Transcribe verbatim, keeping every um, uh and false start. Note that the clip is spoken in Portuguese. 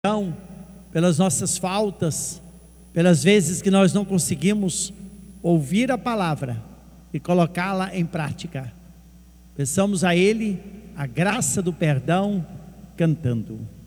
perdão pelas nossas faltas, pelas vezes que nós não conseguimos ouvir a palavra e colocá-la em prática. Peçamos a Ele a graça do perdão cantando.